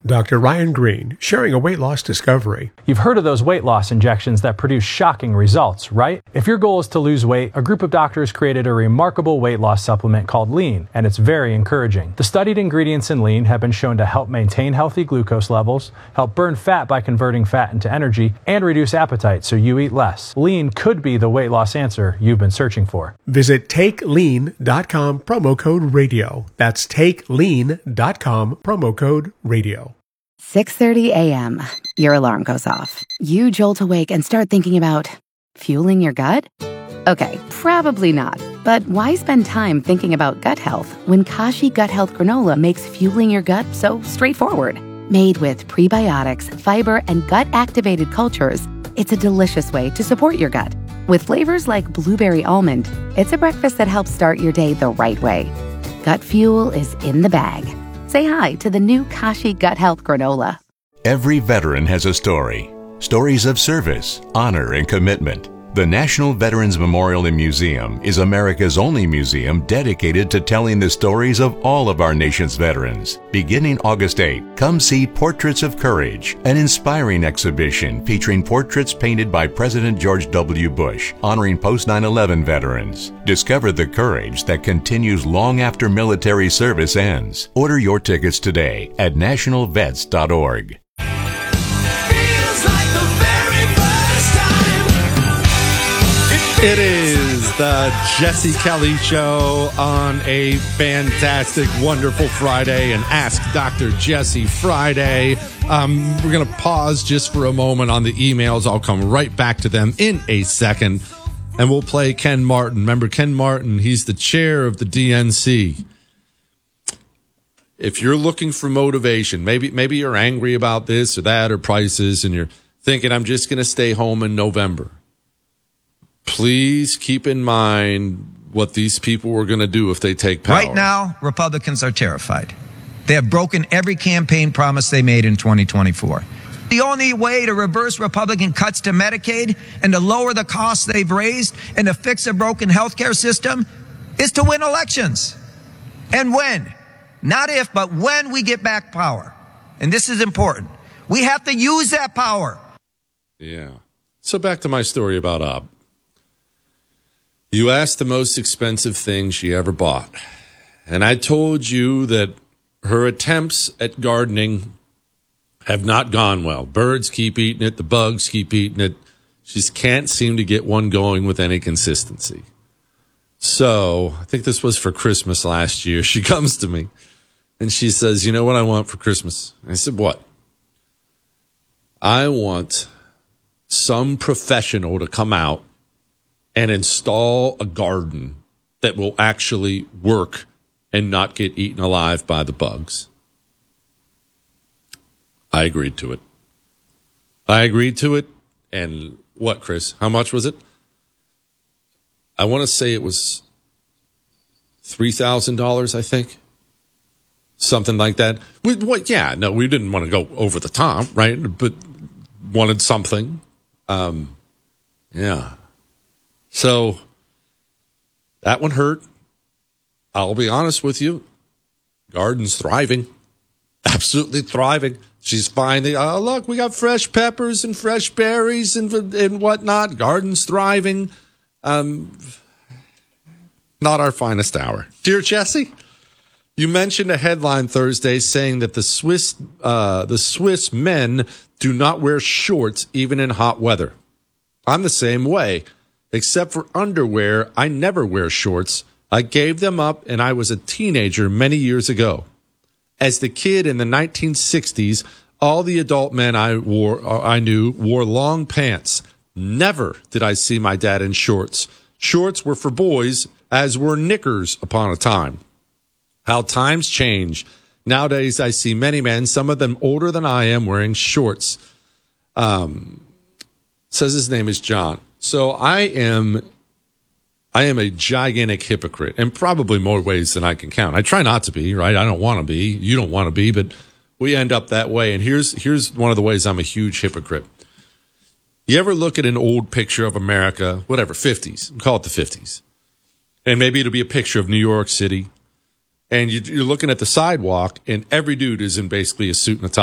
Dr. Ryan Green, sharing a weight loss discovery. You've heard of those weight loss injections that produce shocking results, right? If your goal is to lose weight, a group of doctors created a remarkable weight loss supplement called Lean, and it's very encouraging. The studied ingredients in Lean have been shown to help maintain healthy glucose levels, help burn fat by converting fat into energy, and reduce appetite so you eat less. Lean could be the weight loss answer you've been searching for. Visit TakeLean.com, promo code radio. That's TakeLean.com, promo code radio. 6:30 a.m. Your alarm goes off. You jolt awake and start thinking about fueling your gut? Okay, probably not. But why spend time thinking about gut health when Kashi Gut Health Granola makes fueling your gut so straightforward? Made with prebiotics, fiber, and gut-activated cultures, it's a delicious way to support your gut. With flavors like blueberry almond, it's a breakfast that helps start your day the right way. Gut fuel is in the bag. Say hi to the new Kashi Gut Health Granola. Every veteran has a story. Stories of service, honor, and commitment. The National Veterans Memorial and Museum is America's only museum dedicated to telling the stories of all of our nation's veterans. Beginning August 8, come see Portraits of Courage, an inspiring exhibition featuring portraits painted by President George W. Bush, honoring post-9/11 veterans. Discover the courage that continues long after military service ends. Order your tickets today at nationalvets.org. It is the Jesse Kelly Show on a fantastic, wonderful Friday, and Ask Dr. Jesse Friday. We're going to pause just for a moment on the emails. I'll come right back to them in a second, and we'll play Ken Martin. Remember Ken Martin? He's the chair of the DNC. If you're looking for motivation, maybe you're angry about this or that or prices, and you're thinking, I'm just going to stay home in November. Please keep in mind what these people were going to do if they take power. Right now, Republicans are terrified. They have broken every campaign promise they made in 2024. The only way to reverse Republican cuts to Medicaid and to lower the costs they've raised and to fix a broken healthcare system is to win elections. And when, not if, but when we get back power. And this is important. We have to use that power. Yeah. So back to my story about Ab. You asked the most expensive thing she ever bought. And I told you that her attempts at gardening have not gone well. Birds keep eating it. The bugs keep eating it. She just can't seem to get one going with any consistency. So I think this was for Christmas last year. She comes to me and she says, you know what I want for Christmas? I said, what? I want some professional to come out and install a garden that will actually work and not get eaten alive by the bugs. I agreed to it. And what, Chris? How much was it? I want to say it was $3,000, I think. Something like that. We didn't want to go over the top, right? But wanted something. Yeah. So that one hurt. I'll be honest with you. Garden's thriving. Absolutely thriving. She's finding, oh, look, we got fresh peppers and fresh berries and whatnot. Garden's thriving. Not our finest hour. Dear Jesse, you mentioned a headline Thursday saying that the Swiss men do not wear shorts even in hot weather. I'm the same way. Except for underwear, I never wear shorts. I gave them up, and I was a teenager many years ago. As the kid in the 1960s, all the adult men I knew wore long pants. Never did I see my dad in shorts. Shorts were for boys, as were knickers upon a time. How times change. Nowadays, I see many men, some of them older than I am, wearing shorts. Says his name is John. So I am a gigantic hypocrite in probably more ways than I can count. I try not to be, right? I don't want to be. You don't want to be, but we end up that way. And here's one of the ways I'm a huge hypocrite. You ever look at an old picture of America, whatever, 50s, call it the 50s, and maybe it'll be a picture of New York City, and you're looking at the sidewalk, and every dude is in basically a suit and a tie.